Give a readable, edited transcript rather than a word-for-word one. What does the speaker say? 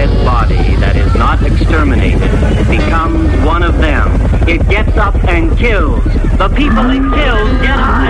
that body that is not exterminated becomes one of them. It gets up and kills. The people it kills get high.